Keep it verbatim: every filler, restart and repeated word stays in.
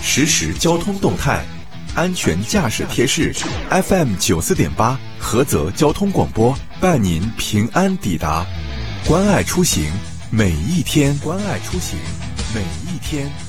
实时交通动态，安全驾驶贴士。F M 九四点八，菏泽交通广播伴您平安抵达。关爱出行，每一天。关爱出行，每一天。